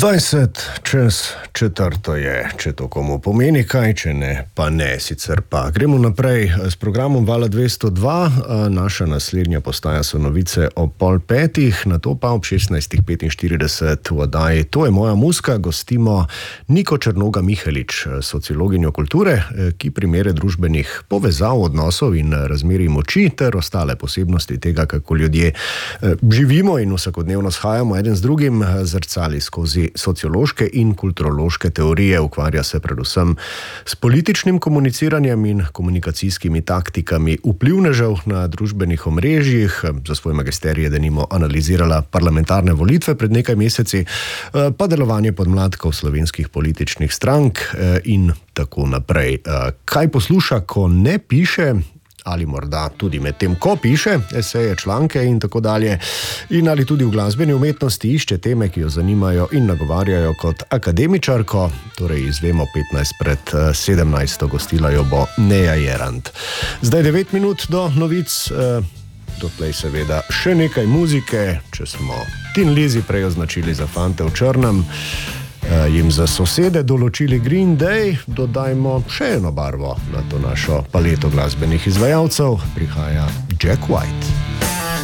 20:04 je, če to komu pomeni kaj, če ne, pa ne. Sicer pa gremo naprej s programom Vala 202. Naša naslednja postaja so novice o 4:30, nato pa ob 16:45 v oddaji To je moja muzika gostimo Niko Črnoga Mihelič, sociologinjo kulture, ki primere družbenih povezav, odnosov in razmerij moči ter ostale posebnosti tega, kako ljudje živimo in vsakodnevno shajamo eden z drugim, zrcali skozi sociološke in kulturološke teorije, ukvarja se predvsem s političnim komuniciranjem in komunikacijskimi taktikami vplivnežev na družbenih omrežjih. Za svoj magisterij je denimo analizirala parlamentarne volitve pred nekaj meseci, pa delovanje podmladkov slovenskih političnih strank in tako naprej. Kaj posluša, ko ne piše? Ali morda tudi med tem, ko piše eseje, članke in tako dalje, in ali tudi v glasbeni umetnosti išče teme, ki jo zanimajo in nagovarjajo kot akademičarko. Torej izvemo 15:17 gostila jo bo Neja Jerant. Zdaj 9 minut do novic, dotlej seveda še nekaj muzike. Če smo Tin Lizzy prej označili za fante v črnem, jim za sosede določili Green Day, dodajmo še eno barvo na to našo paleto glasbenih izvajalcev. Prihaja Jack White.